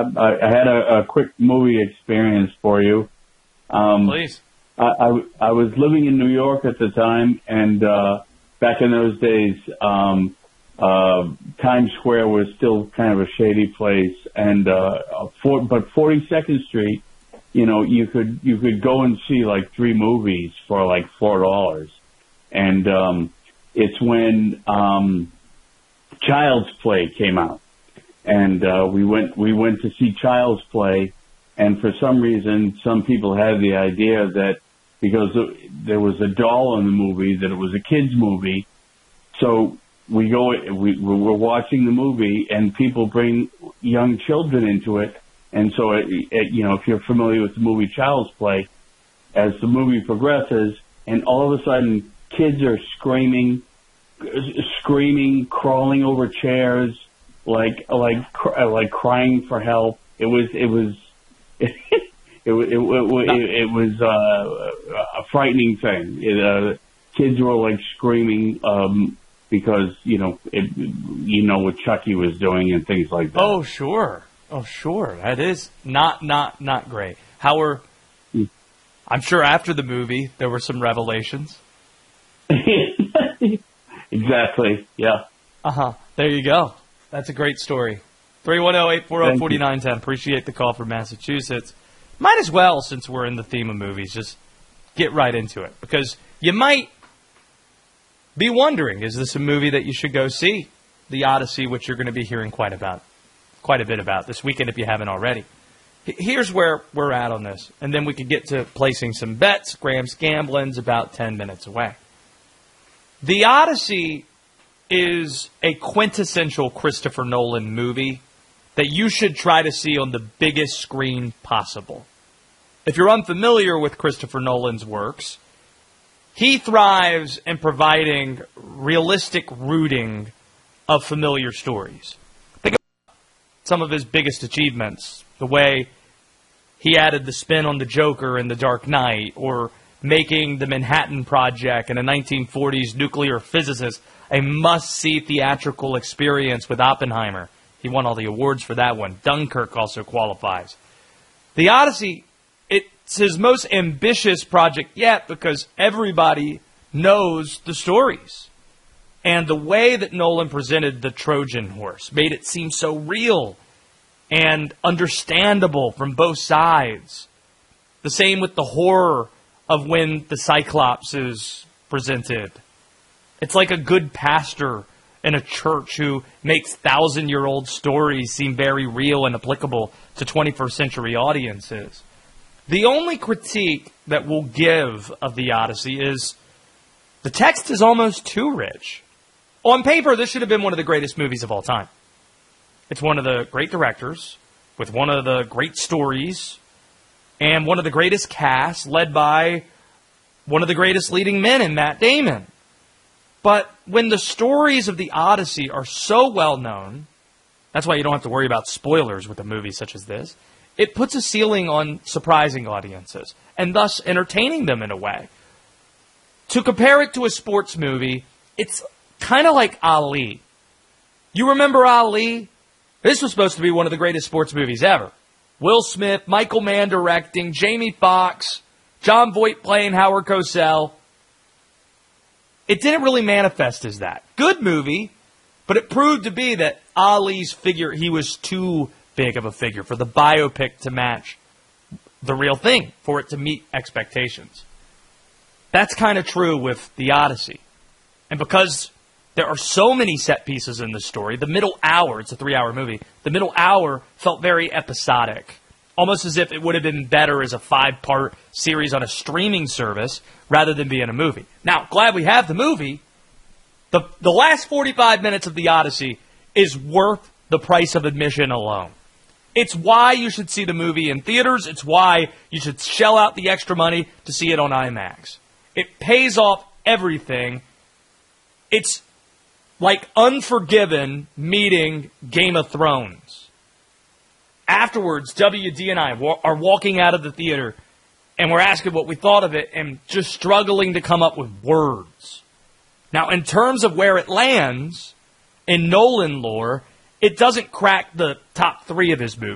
I had a quick movie experience for you. Please. I was living in New York at the time, and back in those days, Times Square was still kind of a shady place, and but 42nd Street, you could go and see like 3 movies for like $4, and it's when Child's Play came out, and we went to see Child's Play, and for some reason, some people had the idea that because there was a doll in the movie, that it was a kid's movie. So we're watching the movie, and people bring young children into it. And so, if you're familiar with the movie Child's Play, as the movie progresses, and all of a sudden, kids are screaming, crawling over chairs, like crying for help. It was a frightening thing. Kids were like screaming because what Chucky was doing and things like that. Oh sure, that is not great. However, I'm sure after the movie there were some revelations. Exactly. Yeah. There you go. That's a great story. 310-840-4910. Appreciate the call from Massachusetts. Might as well, since we're in the theme of movies, just get right into it. Because you might be wondering, is this a movie that you should go see? The Odyssey, which you're going to be hearing quite a bit about this weekend if you haven't already. Here's where we're at on this. And then we could get to placing some bets. Graham's Gambling's about 10 minutes away. The Odyssey is a quintessential Christopher Nolan movie that you should try to see on the biggest screen possible. If you're unfamiliar with Christopher Nolan's works, he thrives in providing realistic rooting of familiar stories. Think about some of his biggest achievements, the way he added the spin on the Joker in The Dark Knight, or making the Manhattan Project and a 1940s nuclear physicist a must-see theatrical experience with Oppenheimer. He won all the awards for that one. Dunkirk also qualifies. The Odyssey, it's his most ambitious project yet because everybody knows the stories. And the way that Nolan presented the Trojan horse made it seem so real and understandable from both sides. The same with the horror of when the Cyclops is presented. It's like a good pastor in a church who makes 1,000-year-old stories seem very real and applicable to 21st century audiences. The only critique that we'll give of the Odyssey is the text is almost too rich. On paper, this should have been one of the greatest movies of all time. It's one of the great directors with one of the great stories and one of the greatest casts led by one of the greatest leading men in Matt Damon. But when the stories of the Odyssey are so well known, that's why you don't have to worry about spoilers with a movie such as this, it puts a ceiling on surprising audiences and thus entertaining them in a way. To compare it to a sports movie, it's kind of like Ali. You remember Ali? This was supposed to be one of the greatest sports movies ever. Will Smith, Michael Mann directing, Jamie Foxx, John Voight playing Howard Cosell. It didn't really manifest as that. Good movie, but it proved to be that Ali's figure, he was too big of a figure for the biopic to match the real thing, for it to meet expectations. That's kind of true with The Odyssey. And because there are so many set pieces in the story, the middle hour, it's a 3-hour movie, the middle hour felt very episodic. Almost as if it would have been better as a 5-part series on a streaming service rather than being a movie. Now, glad we have the movie. The last 45 minutes of The Odyssey is worth the price of admission alone. It's why you should see the movie in theaters. It's why you should shell out the extra money to see it on IMAX. It pays off everything. It's like Unforgiven meeting Game of Thrones. Afterwards, WD and I are walking out of the theater, and we're asking what we thought of it, and just struggling to come up with words. Now, in terms of where it lands, in Nolan lore, it doesn't crack the top 3 of his movies.